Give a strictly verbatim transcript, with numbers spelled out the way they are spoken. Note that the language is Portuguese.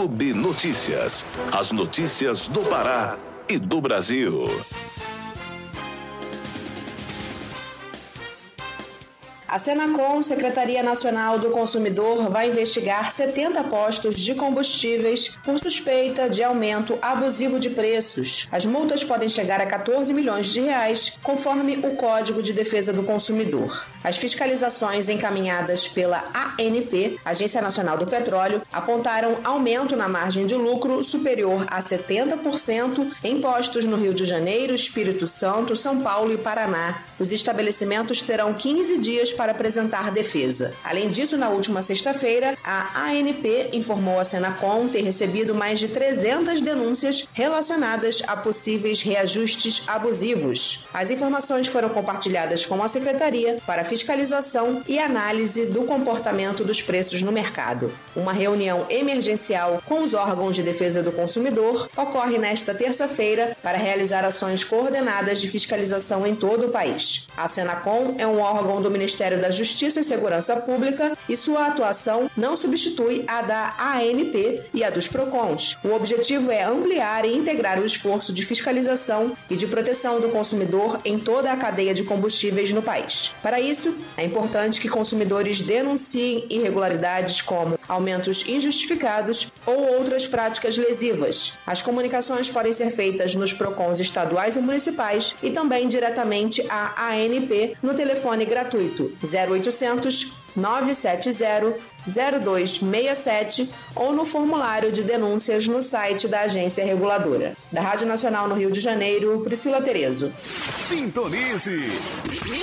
Clube Notícias. As notícias do Pará e do Brasil. A Senacom, Secretaria Nacional do Consumidor, vai investigar setenta postos de combustíveis por suspeita de aumento abusivo de preços. As multas podem chegar a quatorze milhões de reais, conforme o Código de Defesa do Consumidor. As fiscalizações encaminhadas pela A N P, Agência Nacional do Petróleo, apontaram aumento na margem de lucro superior a setenta por cento em postos no Rio de Janeiro, Espírito Santo, São Paulo e Paraná. Os estabelecimentos terão quinze dias para apresentar defesa. Além disso, na última sexta-feira, a A N P informou à Senacom ter recebido mais de trezentas denúncias relacionadas a possíveis reajustes abusivos. As informações foram compartilhadas com a Secretaria para fiscalização e análise do comportamento dos preços no mercado. Uma reunião emergencial com os órgãos de defesa do consumidor ocorre nesta terça-feira para realizar ações coordenadas de fiscalização em todo o país. A Senacom é um órgão do Ministério da Justiça e Segurança Pública e sua atuação não substitui a da A N P e a dos PROCONs. O objetivo é ampliar e integrar o esforço de fiscalização e de proteção do consumidor em toda a cadeia de combustíveis no país. Para isso, é importante que consumidores denunciem irregularidades como aumentos injustificados ou outras práticas lesivas. As comunicações podem ser feitas nos PROCONs estaduais e municipais e também diretamente à A N P no telefone gratuito zero oitocentos, nove sete zero, zero dois seis sete ou no formulário de denúncias no site da agência reguladora. Da Rádio Nacional no Rio de Janeiro, Priscila Terezo. Sintonize!